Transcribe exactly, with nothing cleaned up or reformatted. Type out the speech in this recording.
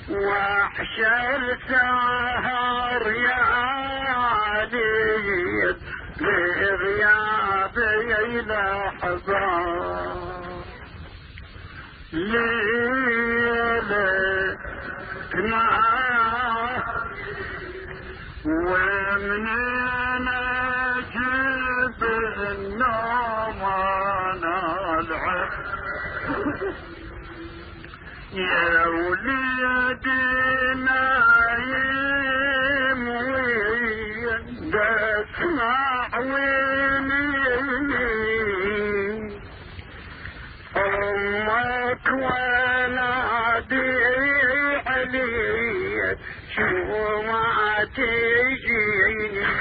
واحشر سهر يا علي لغيابي لحظة ليلتنا ومنين اجيب النوم انا العب يا وليدي نايم وين بسمع ويني امك ونادي علي شو ما تجيني